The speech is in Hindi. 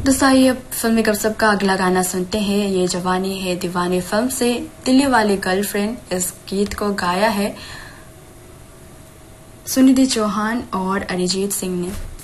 दोस्तों आइए अब फिल्मी गपशप का अगला गाना सुनते हैं। ये जवानी है दीवानी फिल्म से दिल्ली वाली गर्लफ्रेंड इस गीत को गाया है सुनिधि चौहान और अरिजीत सिंह ने।